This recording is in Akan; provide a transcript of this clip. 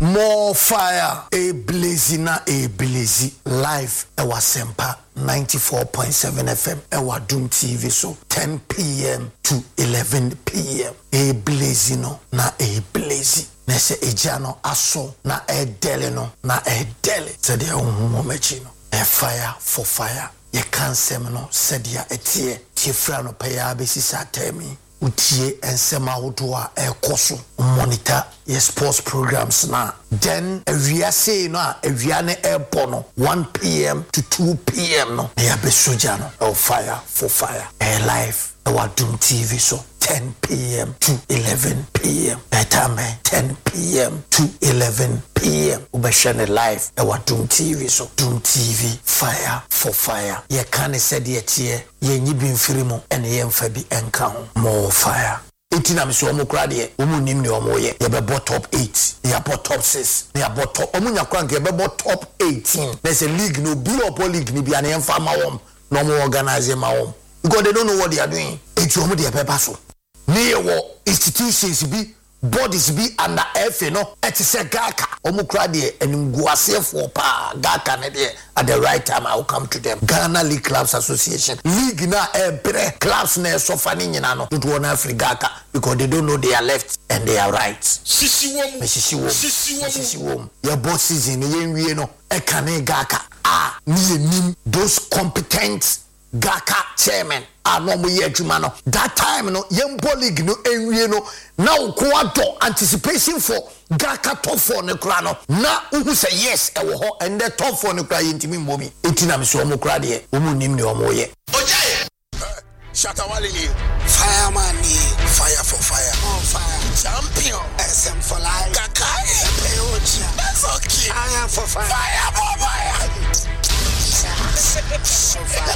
More fire, a blazing, a blazy. Live, Ewa Sempa, 94.7 FM, Ewa Doom TV, so 10 p.m. to 11 p.m. A blazing, na a blazy. Nese ejano aso, na a deli, no, na a deli. Said ya umumechino. A fire for fire. Ye can't semino, said ya etie. Tifrano paya besisa temi. Utie ensema hodoa ekoso monitor your sports programs na then awia say no awia ne ebono 1 p.m. to 2 p.m. no ya be soja no fire for fire live our Doom TV so 10 p.m. to 11 p.m. Better man 10 p.m. to 11 p.m. Ubashane live our Doom TV so Doom TV fire for fire ye can said yet ye nyibi mfirimo ene ye mfa bi enka ho more fire etina mso omo kra de omo nim ne omo ye be top 8 ye be top 6 ye be top omo nya kra nke be top 18 there's a league no be up league ni bia ne mfa ma wom no mo organize ma wom because they don't know what they are doing eti omo de paper so ne wo institutions bi bodies be under FA no et se Gaka omukra de enimgu asefo pa Gaka ne de at the right time I will come to them. Ghana League Clubs Association league na clubs na sofa ni nyina no to one Africa because they don't know they are left and they are right. Sisi wom your boss season ye nwie no e kan Gaka ni nim those competent Gaka chairman no mo ye adwuma no that time no yembo league no enwie no na ukwa anticipation for Gaka top 4 ne kura no na uhu say yes e wo ho and the top 4 ne kura yentimi mbomi etina me so mo kura de omu nim ne omo ye ojaye Shatawale ni fireman ni fire for fire on fire champion SM for life Gaka Peocha that's okay fire for fire